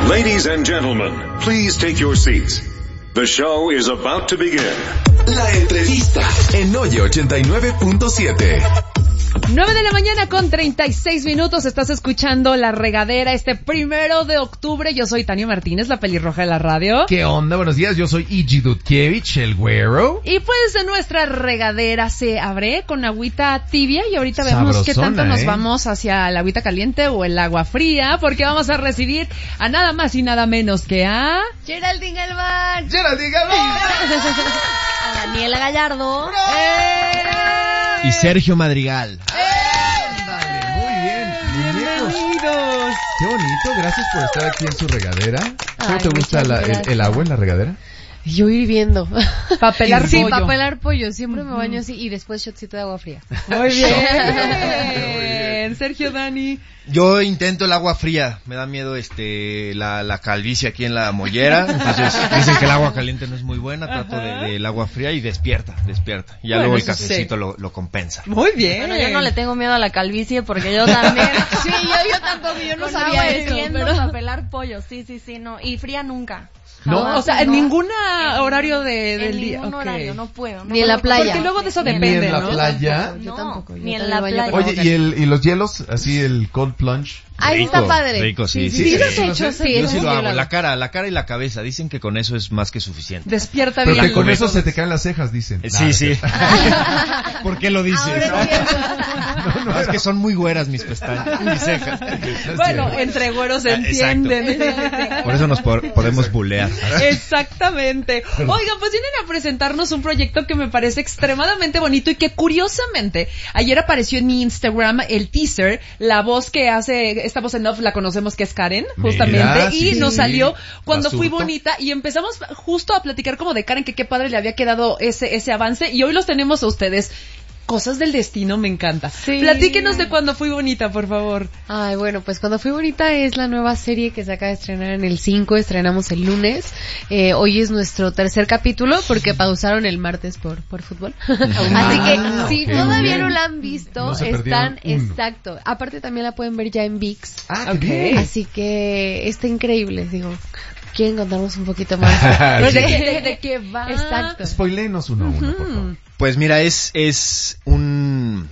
Ladies and gentlemen, please take your seats. The show is about to begin. La entrevista en Oye 89.7. 9 de la mañana con 36 minutos. Estás escuchando La Regadera este 1 de octubre. Yo soy Tania Martínez, la pelirroja de la radio. ¿Qué onda? Buenos días, yo soy Iji Dudkiewicz, el güero. Y pues nuestra regadera se abre con agüita tibia y ahorita vemos Sabrosona, qué tanto nos vamos hacia la agüita caliente o el agua fría, porque vamos a recibir a nada más y nada menos que a... Geraldine Galván. ¡Geraldine Galván! A Daniela Gallardo. Y Sergio Madrigal. Ándale, muy bien. Bienvenidos. Qué bonito, gracias por estar aquí en su regadera. ¿Cómo Ay, te gusta el agua en la regadera? Yo hirviendo. Papelar Sí, pollo. papelar pollo. Siempre me baño así y después shotcito de agua fría. Muy bien. Sergio, Dani. Yo intento el agua fría, me da miedo la calvicie aquí en la mollera, entonces dicen que el agua caliente no es muy buena, trato del agua fría y despierta. Y ya luego el cafecito lo compensa. Muy bien. Bueno, yo no le tengo miedo a la calvicie porque yo también. Sí, yo tampoco, yo no sabía eso. Pero papelar pollo, sí, no. Y fría nunca. No, o sea, en ningún horario del en día. ningún Okay. horario, no puedo. Ni en la playa. Porque luego de eso depende, ¿Ni en la ¿no? playa? Yo No, tampoco. yo Ni en también la baño playa. Oye, ¿y los hielos? Así el cold plunge. Ahí está padre. Rico, sí. Sí, lo has hecho, sí. Yo sí lo hago, hago. la cara y la cabeza, dicen que con eso es más que suficiente. Despierta Pero bien. que con eso se te caen las cejas, dicen. Sí. ¿Por qué lo dices? Ahora entiendo. No, es que son muy güeras mis pestañas, mis cejas. Bueno, entre güeros se entienden. Por eso nos podemos bulear. Exactamente. Oigan, pues vienen a presentarnos un proyecto que me parece extremadamente bonito y que curiosamente ayer apareció en mi Instagram el teaser, la voz que hace, esta voz en off la conocemos que es Karen, justamente, Mira, y sí, nos salió cuando Basurto. fui bonita y empezamos justo a platicar como de Karen, que qué padre le había quedado ese avance y hoy los tenemos a ustedes. Cosas del destino, me encanta. Sí. Platíquenos de Cuando Fui Bonita, por favor. Ay, bueno, pues Cuando Fui Bonita es la nueva serie que se acaba de estrenar en el 5, estrenamos el lunes. Hoy es nuestro tercer capítulo porque pausaron el martes por fútbol. Así que si qué todavía bien. no la han visto, No se están, perdieron uno. exacto. Aparte también la pueden ver ya en ViX. Ah, qué bien. Así que está increíble, digo. ¿Quieren contarnos un poquito más? Sí. ¿De qué va? Exacto. Spoiléenos uno a uno, por favor. Pues mira, es un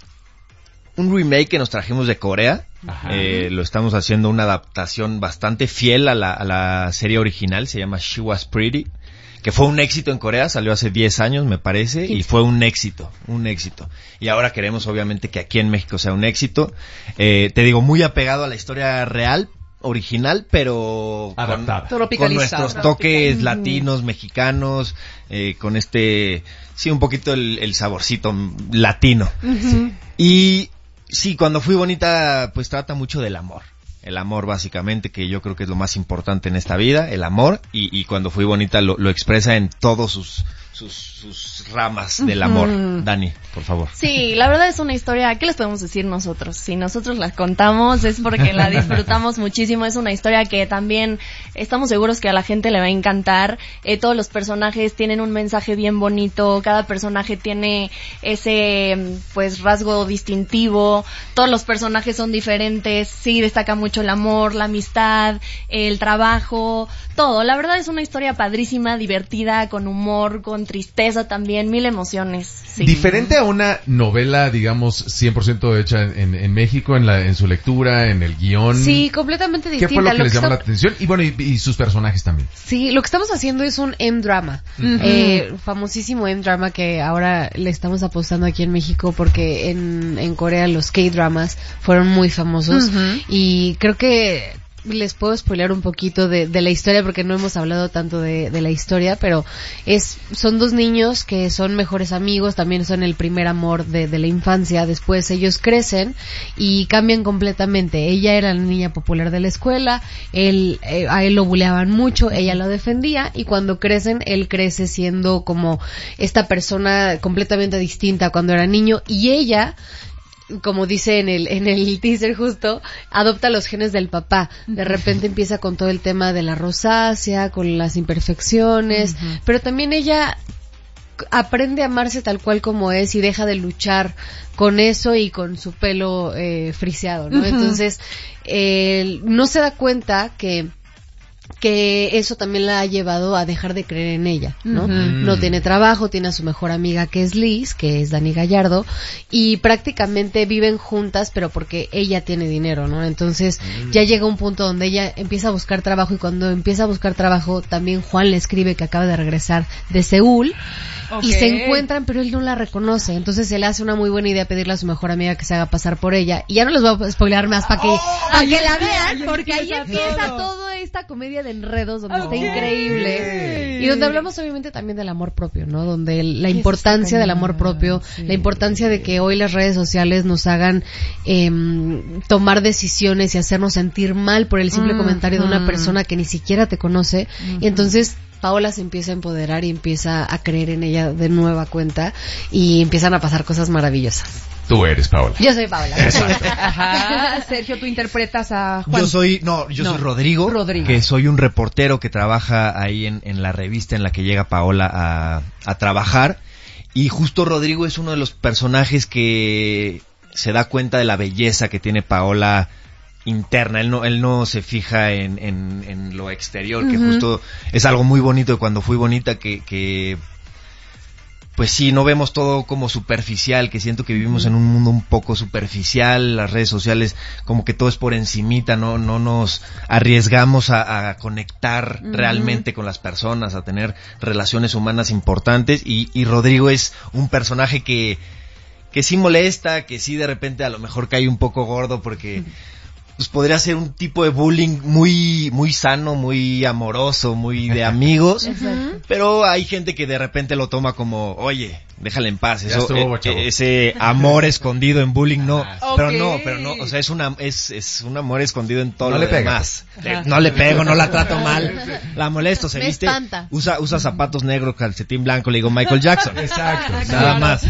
remake que nos trajimos de Corea. Ajá. Lo estamos haciendo una adaptación bastante fiel a la serie original, se llama She Was Pretty, que fue un éxito en Corea, salió hace 10 años me parece, y fue un éxito. Y ahora queremos obviamente que aquí en México sea un éxito. Te digo, muy apegado a la historia real, original, pero Adaptada. con nuestros toques latinos, mexicanos, con un poquito el saborcito latino. Uh-huh. Y sí, Cuando Fui Bonita, pues trata mucho del amor. El amor básicamente, que yo creo que es lo más importante en esta vida, el amor, y Cuando Fui Bonita lo expresa en todos sus ramas del amor. Dani, por favor. Sí, la verdad es una historia, ¿qué les podemos decir nosotros? Si nosotros la contamos es porque la disfrutamos muchísimo, es una historia que también estamos seguros que a la gente le va a encantar. Todos los personajes tienen un mensaje bien bonito, cada personaje tiene ese pues rasgo distintivo, todos los personajes son diferentes, sí destaca mucho el amor, la amistad, el trabajo, todo. La verdad es una historia padrísima, divertida, con humor, con tristeza también, mil emociones. Sí. Diferente a una novela, digamos, 100% hecha en México, en su lectura, en el guión. Sí, completamente distinta. ¿Qué fue lo que les llamó la atención? Y bueno, y sus personajes también. Sí, lo que estamos haciendo es un M-drama. Famosísimo M-drama que ahora le estamos apostando aquí en México porque en Corea los K-dramas fueron muy famosos. Y creo que les puedo spoilear un poquito de la historia porque no hemos hablado tanto de la historia, pero son dos niños que son mejores amigos, también son el primer amor de la infancia. Después ellos crecen y cambian completamente. Ella era la niña popular de la escuela, a él lo buleaban mucho, ella lo defendía, y cuando crecen, él crece siendo como esta persona completamente distinta cuando era niño, y ella, como dice en el teaser justo, adopta los genes del papá. De repente empieza con todo el tema de la rosácea, con las imperfecciones, pero también ella aprende a amarse tal cual como es y deja de luchar con eso y con su pelo friseado, ¿no? Entonces, no se da cuenta que que eso también la ha llevado a dejar de creer en ella, ¿no? No tiene trabajo, tiene a su mejor amiga que es Liz, que es Dani Gallardo, y prácticamente viven juntas, pero porque ella tiene dinero, ¿no? Entonces ya llega un punto donde ella empieza a buscar trabajo, y cuando empieza a buscar trabajo también Juan le escribe que acaba de regresar de Seúl. Y se encuentran, pero él no la reconoce. Entonces se le hace una muy buena idea pedirle a su mejor amiga que se haga pasar por ella. Y ya no les voy a spoilear más para que la vean, porque ahí empieza toda esta comedia de enredos donde está increíble. Y donde hablamos obviamente también del amor propio, ¿no? Donde la importancia del amor propio, la importancia de que hoy las redes sociales nos hagan tomar decisiones y hacernos sentir mal por el simple comentario de una persona que ni siquiera te conoce. Y entonces Paola se empieza a empoderar y empieza a creer en ella de nueva cuenta y empiezan a pasar cosas maravillosas. Tú eres Paola. Yo soy Paola. Ajá. Sergio, ¿tú interpretas a Juan? Yo soy Rodrigo, que soy un reportero que trabaja ahí en la revista en la que llega Paola a trabajar. Y justo Rodrigo es uno de los personajes que se da cuenta de la belleza que tiene Paola interna. Él no se fija en lo exterior, que justo es algo muy bonito de Cuando Fui Bonita, que pues sí, no vemos todo como superficial, que siento que vivimos en un mundo un poco superficial, las redes sociales como que todo es por encimita, no nos arriesgamos a conectar realmente con las personas, a tener relaciones humanas importantes, y Rodrigo es un personaje que sí molesta, que sí de repente a lo mejor cae un poco gordo porque pues podría ser un tipo de bullying muy muy sano, muy amoroso, muy de amigos, pero hay gente que de repente lo toma como, oye, déjale en paz, eso, ese amor escondido en bullying no, pero no, o sea, es un amor escondido en todo lo demás. No le pego, no la trato mal, la molesto, se viste, usa zapatos negros, calcetín blanco, le digo Michael Jackson. Exacto. Nada más.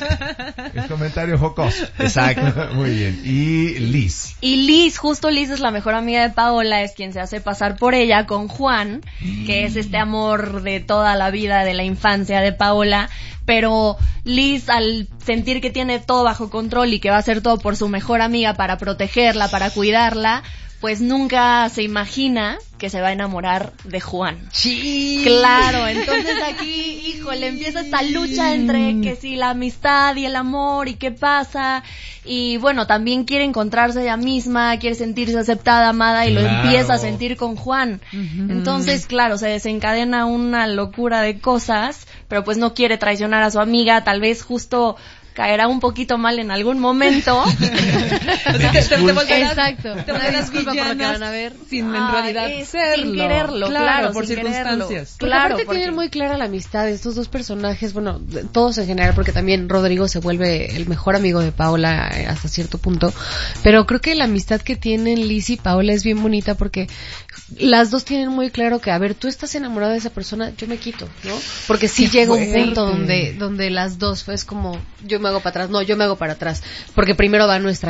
El comentario jocoso. Exacto. Muy bien. Y Liz. Justo Liz es la mejor amiga de Paola, es quien se hace pasar por ella con Juan, que es este amor de toda la vida, de la infancia de Paola. Pero Liz, al sentir que tiene todo bajo control y que va a hacer todo por su mejor amiga para protegerla, para cuidarla, pues nunca se imagina que se va a enamorar de Juan. Sí. Claro, entonces aquí, híjole, empieza esta lucha entre que si la amistad y el amor y qué pasa. Y bueno, también quiere encontrarse ella misma, quiere sentirse aceptada, amada, y lo empieza a sentir con Juan. Entonces, claro, se desencadena una locura de cosas, pero pues no quiere traicionar a su amiga, tal vez justo caerá un poquito mal en algún momento. Te volverás disculpa por lo que van a ver. Sin en realidad serlo. Sin quererlo, claro, por circunstancias. Claro, aparte tienen muy clara la amistad. Estos dos personajes, bueno, todos en general, porque también Rodrigo se vuelve el mejor amigo de Paola hasta cierto punto. Pero creo que la amistad que tienen Liz y Paola es bien bonita porque las dos tienen muy claro que, a ver, tú estás enamorada de esa persona, yo me quito, ¿no? Porque sí llega un punto donde las dos es como, yo me hago para atrás, no, yo me hago para atrás, porque primero va nuestra